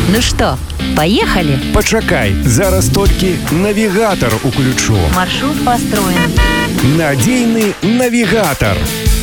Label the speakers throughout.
Speaker 1: Ну что, поехали?
Speaker 2: Пачакай, зараз толькі навігатор уключу.
Speaker 1: Маршрут построен.
Speaker 2: Надзейны навігатор.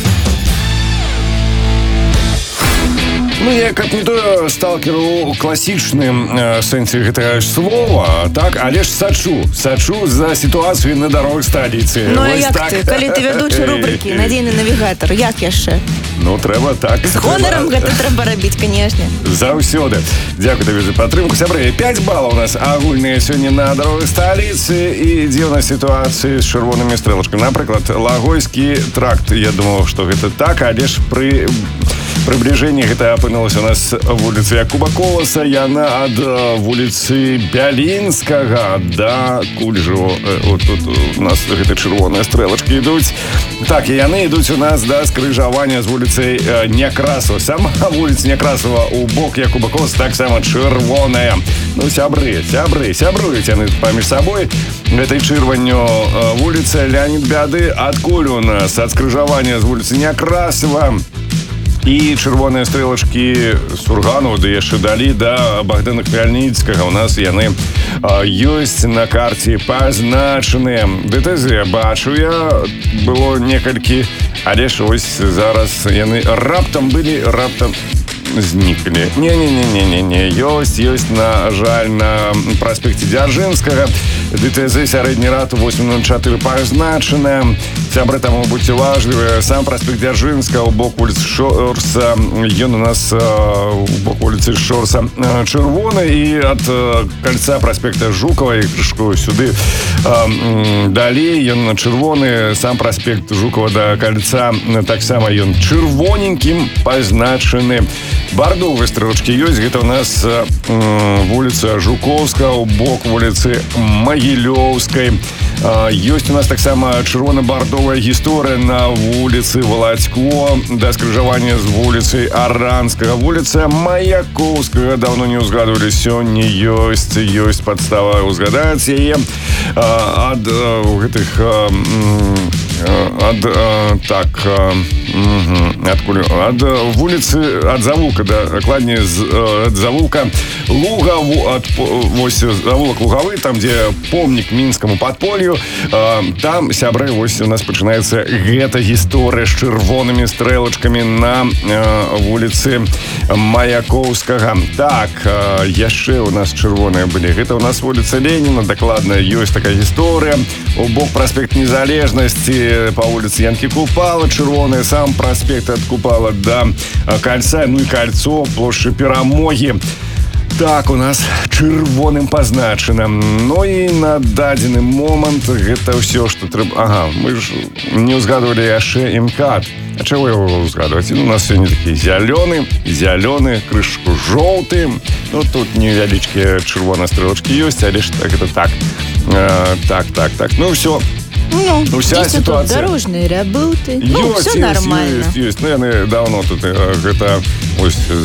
Speaker 2: Ну, я как не то сталкер у класічным сэнсе гэтага слова, так, але ж сачу за сітуацыяй на дарогах сталіцы.
Speaker 3: Ну, а як так? Ты? Калі ты вядучы рубрыкі «Надзейны навігатор», як яшчэ?
Speaker 2: Ну, трэба так.
Speaker 3: З гонарам гэта трэба рабіць, канешне.
Speaker 2: Заўсёды. Дзякуй табе за падтрымку. Сябры, 5 балаў у нас агульныя сёння на дарогах сталіцы. І ідзе ў нас сітуацыі з чырвонымі стрэлачкамі. Напрыклад, Лагойскі тракт. Я думаў, што гэта так, але ж пры приближении гэта апынулася у нас вуліца Якуба Коласа, яна ад вуліцы Бялінскага да Кульжу. Вот тут у нас гэта чырвоныя стрэлачкі ідуць. Так, і яны ідуць у нас да скрыжавання з вуліцай Някрасова. Сама вуліца Някрасова у бок Якуба Коласа таксама чырвоная. Ну, сябруюць яны паміж сабой. Гэтай чырванню вуліца Леонід Бяды. Адкуль у нас? Ад скрыжавання з вуліцы Някрасова. І чырвоныя стрэлачкі Сургану, ды яшчэ далі да Богдана Хмельніцкага. У нас яны ёсць на карце пазначаныя. ДТЗ бачу я, было некалькі, але ж ось зараз яны раптам былі, раптам зніклі. Не, ёсць, на жаль, на праспекце Дзяржынскага. ДТЗ сярэдні рад 804 пазначаная. Сябры, таму будьце важлівы. Сам праспект Дзяржынскага у бок вуліцы Шорса. Ён у нас у бок вуліцы Шорса чырвоны. І ад кальца праспекта Жукова і крышку сюды далей ён чырвоны. Сам праспект Жукова да кальца таксама ён чырвоненькім пазначаны. Бардовыя стрэлачкі ёсць. Гэта у нас вуліца Жуковская у бок вуліцы Магілёўскай. Ёсць у нас таксама чырвона-бардовая гісторыя на вуліцы Валацько да скрыжавання з вуліцай Аранскага. Вуліца Маяковскага даўно не ўзгадывалі, сёння ёсць падстава ўзгадаць яе. Ад гэтых ад вуліцы, ад завулка, дакладней ад завулка Лугаву, вось завулак Лугавы, там дзе помнік мінскаму падполью, там, сябры, вось у нас пачынаецца гэта гісторыя з чырвонымі стрэлачкамі на вуліцы Маяковскага. Так, яшчэ у нас чырвоныя былі. Гэта у нас вуліца Леніна, дакладна ёсць такая гісторыя. У бок праспект Незалежнасці па вуліцы Янкі Купала чырвоная, сам праспект ад Купала да кальца, ну і кальцо плошчы Перамогі. Так, у нас чырвоным пазначана. Ну і на дадзены момант гэта ўсё, што трэба. Ага, мы ж не ўзгадывалі яшчэ МКАД. А чаго яго ўзгадваць? Ну, у нас сёння такі зялёны, крышку жоўты. Ну, тут невялічкія чырвоныя стрэлачкі ёсць, але ж так, это так. Так. Ну, ўсё.
Speaker 3: Ну,
Speaker 2: уся ситуация.
Speaker 3: Дорожные работы. Ну, все нормально.
Speaker 2: Есть. Ну, яны давно тут гэта ось